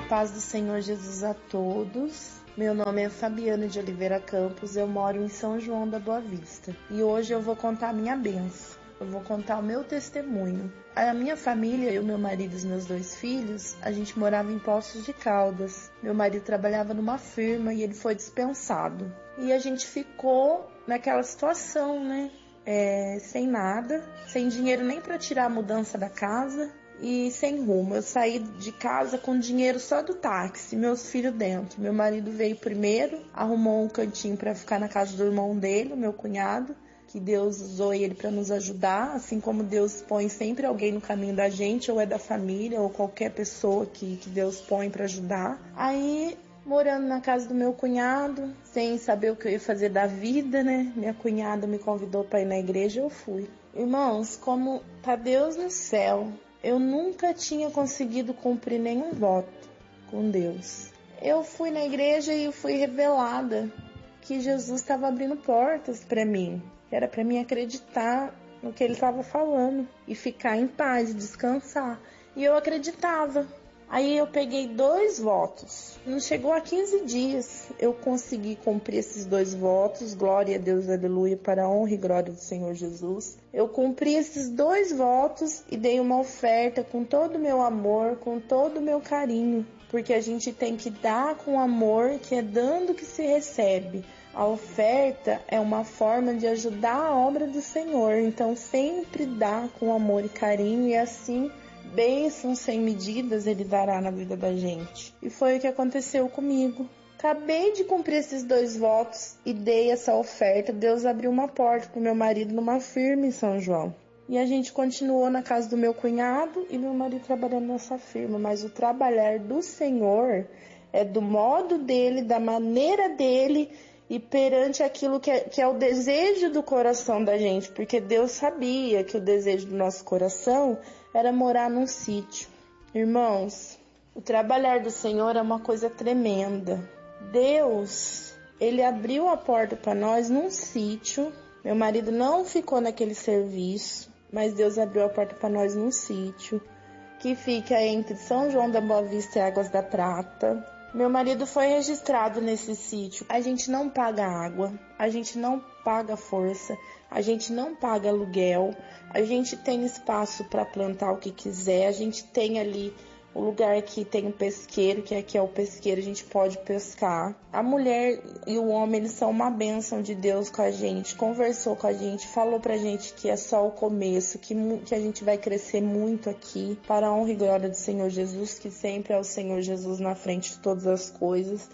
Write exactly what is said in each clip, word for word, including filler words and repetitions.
paz do Senhor Jesus a todos. Meu nome é Fabiana de Oliveira Campos, eu moro em São João da Boa Vista. E hoje eu vou contar a minha bênção, eu vou contar o meu testemunho. A minha família, eu, meu marido e os meus dois filhos, a gente morava em Poços de Caldas. Meu marido trabalhava numa firma e ele foi dispensado. E a gente ficou naquela situação, né? É, sem nada, sem dinheiro nem para tirar a mudança da casa e sem rumo. Eu saí de casa com dinheiro só do táxi, meus filhos dentro. Meu marido veio primeiro, arrumou um cantinho para ficar na casa do irmão dele, meu cunhado, que Deus usou ele para nos ajudar, assim como Deus põe sempre alguém no caminho da gente, ou é da família, ou qualquer pessoa que, que Deus põe para ajudar. Aí, morando na casa do meu cunhado, sem saber o que eu ia fazer da vida, né? Minha cunhada me convidou para ir na igreja, eu fui. Irmãos, como tá Deus no céu, eu nunca tinha conseguido cumprir nenhum voto com Deus. Eu fui na igreja e fui revelada que Jesus estava abrindo portas para mim. Era para mim acreditar no que ele estava falando e ficar em paz, descansar. E eu acreditava. Aí eu peguei dois votos. Não chegou a quinze dias. Eu consegui cumprir esses dois votos. Glória a Deus, aleluia, para a honra e glória do Senhor Jesus. Eu cumpri esses dois votos e dei uma oferta com todo o meu amor, com todo o meu carinho. Porque a gente tem que dar com amor, que é dando que se recebe. A oferta é uma forma de ajudar a obra do Senhor. Então sempre dá com amor e carinho e assim bênçãos sem medidas ele dará na vida da gente. E foi o que aconteceu comigo. Acabei de cumprir esses dois votos e dei essa oferta. Deus abriu uma porta para o meu marido numa firma em São João. E a gente continuou na casa do meu cunhado e meu marido trabalhando nessa firma. Mas o trabalhar do Senhor é do modo dele, da maneira dele e perante aquilo que é, que é o desejo do coração da gente. Porque Deus sabia que o desejo do nosso coração era morar num sítio. Irmãos, o trabalhar do Senhor é uma coisa tremenda. Deus, ele abriu a porta para nós num sítio. Meu marido não ficou naquele serviço, mas Deus abriu a porta para nós num sítio que fica entre São João da Boa Vista e Águas da Prata. Meu marido foi registrado nesse sítio. A gente não paga água, a gente não paga força, a gente não paga aluguel, a gente tem espaço para plantar o que quiser, a gente tem ali o lugar que tem um pesqueiro, que aqui é o pesqueiro, a gente pode pescar. A mulher e o homem, eles são uma bênção de Deus com a gente, conversou com a gente, falou pra gente que é só o começo, que, que a gente vai crescer muito aqui, para a honra e glória do Senhor Jesus, que sempre é o Senhor Jesus na frente de todas as coisas.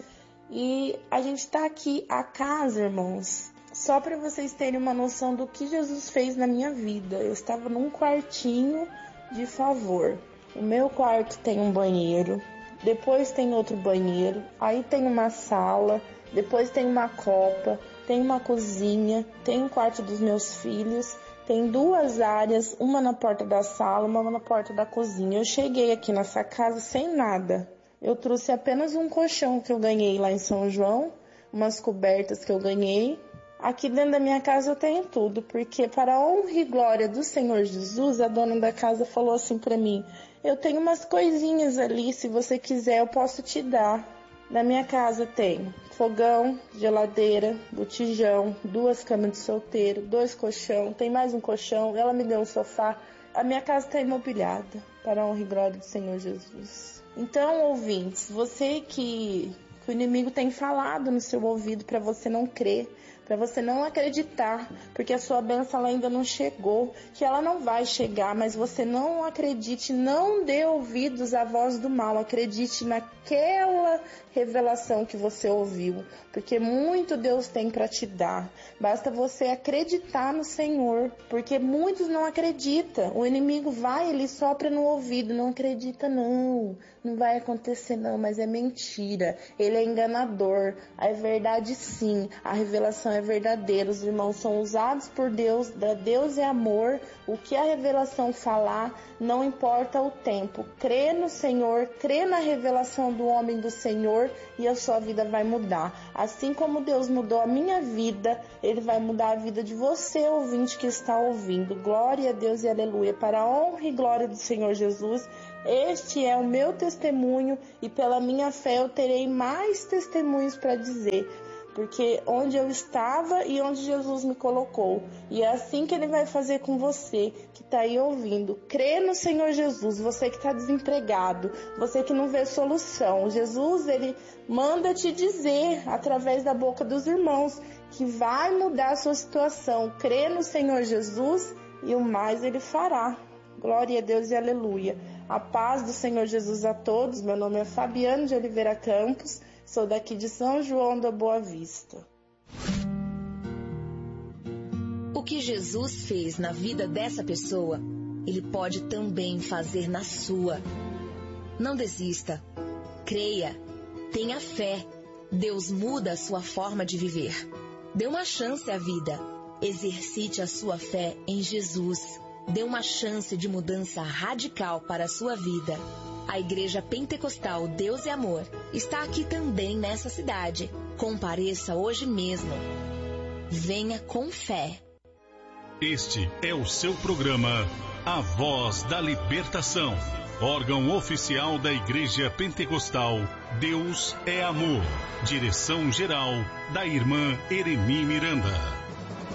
E a gente tá aqui, a casa, irmãos, só para vocês terem uma noção do que Jesus fez na minha vida. Eu estava num quartinho de favor. O meu quarto tem um banheiro, depois tem outro banheiro, aí tem uma sala, depois tem uma copa, tem uma cozinha, tem um quarto dos meus filhos, tem duas áreas, uma na porta da sala, uma na porta da cozinha. Eu cheguei aqui nessa casa sem nada. Eu trouxe apenas um colchão que eu ganhei lá em São João, umas cobertas que eu ganhei. Aqui dentro da minha casa eu tenho tudo, porque para a honra e glória do Senhor Jesus, a dona da casa falou assim para mim: eu tenho umas coisinhas ali, se você quiser eu posso te dar. Na minha casa tem fogão, geladeira, botijão, duas camas de solteiro, dois colchão, tem mais um colchão, ela me deu um sofá. A minha casa está imobiliada, para a honra e glória do Senhor Jesus. Então, ouvintes, você que, que o inimigo tem falado no seu ouvido para você não crer, para você não acreditar, porque a sua bênção ela ainda não chegou, que ela não vai chegar, mas você não acredite, não dê ouvidos à voz do mal, acredite naquela revelação que você ouviu, porque muito Deus tem para te dar, basta você acreditar no Senhor, porque muitos não acreditam, o inimigo vai, ele sopra no ouvido, não acredita não, não vai acontecer não, mas é mentira, ele é enganador, a verdade sim, a revelação é verdadeira, os irmãos são usados por Deus, Deus é amor, o que a revelação falar, não importa o tempo. Crê no Senhor, crê na revelação do homem do Senhor e a sua vida vai mudar. Assim como Deus mudou a minha vida, Ele vai mudar a vida de você, ouvinte que está ouvindo. Glória a Deus e aleluia, para a honra e glória do Senhor Jesus. Este é o meu testemunho e pela minha fé eu terei mais testemunhos para dizer, porque onde eu estava e onde Jesus me colocou. E é assim que Ele vai fazer com você que está aí ouvindo. Crê no Senhor Jesus, você que está desempregado, você que não vê solução. Jesus, Ele manda te dizer através da boca dos irmãos que vai mudar a sua situação. Crê no Senhor Jesus e o mais Ele fará. Glória a Deus e aleluia. A paz do Senhor Jesus a todos. Meu nome é Fabiana de Oliveira Campos. Sou daqui de São João da Boa Vista. O que Jesus fez na vida dessa pessoa, Ele pode também fazer na sua. Não desista. Creia. Tenha fé. Deus muda a sua forma de viver. Dê uma chance à vida. Exercite a sua fé em Jesus. Dê uma chance de mudança radical para a sua vida. A Igreja Pentecostal Deus e Amor está aqui também nessa cidade. Compareça hoje mesmo. Venha com fé. Este é o seu programa A Voz da Libertação, órgão oficial da Igreja Pentecostal Deus é Amor. Direção-geral da irmã Eremi Miranda.